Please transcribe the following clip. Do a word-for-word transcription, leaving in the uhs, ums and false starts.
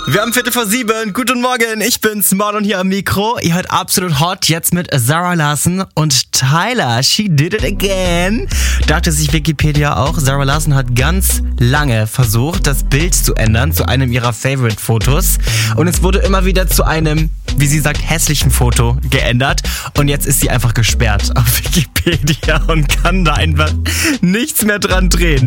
Wir haben Viertel vor sieben. Guten Morgen, ich bin's, Marlon hier am Mikro. Ihr hört Absolut Hot jetzt mit Zara Larsson und Tyler. She did it again. Dachte sich Wikipedia auch. Zara Larsson hat ganz lange versucht, das Bild zu ändern zu einem ihrer Favorite-Fotos. Und es wurde immer wieder zu einem, wie sie sagt, hässlichen Foto geändert. Und jetzt ist sie einfach gesperrt auf Wikipedia und kann da einfach nichts mehr dran drehen.